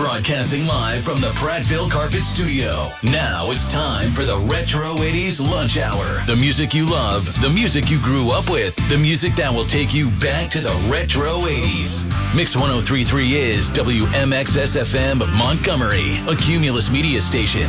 Broadcasting live from the Prattville Carpet Studio. Now it's time for the Retro 80s Lunch Hour. The music you love, the music you grew up with, the music that will take you back to the Retro 80s. Mix 103.3 is WMXS-FM of Montgomery, a Cumulus media station.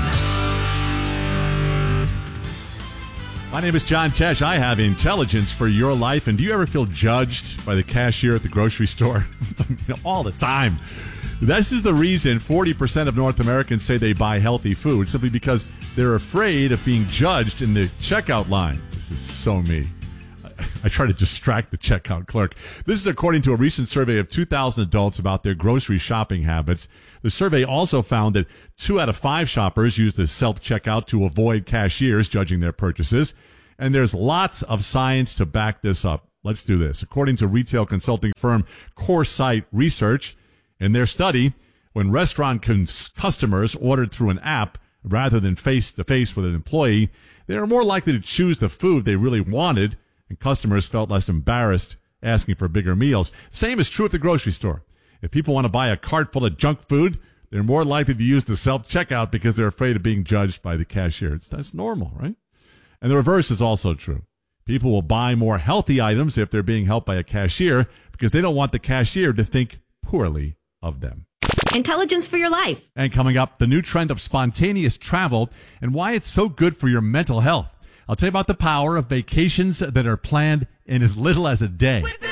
My name is John Tesh. I have intelligence for your life. And do you ever feel judged by the cashier at the grocery store? All the time. This is the reason 40% of North Americans say they buy healthy food, simply because they're afraid of being judged in the checkout line. This is so me. I try to distract the checkout clerk. This is according to a recent survey of 2,000 adults about their grocery shopping habits. The survey also found that 2 out of 5 shoppers use the self-checkout to avoid cashiers judging their purchases. And there's lots of science to back this up. Let's do this. According to retail consulting firm CoreSight Research, in their study, when restaurant customers ordered through an app rather than face-to-face with an employee, they are more likely to choose the food they really wanted, and customers felt less embarrassed asking for bigger meals. Same is true at the grocery store. If people want to buy a cart full of junk food, they're more likely to use the self-checkout because they're afraid of being judged by the cashier. That's normal, right? And the reverse is also true. People will buy more healthy items if they're being helped by a cashier because they don't want the cashier to think poorly of them. Intelligence for your life. And coming up, the new trend of spontaneous travel and why it's so good for your mental health. I'll tell you about the power of vacations that are planned in as little as a day.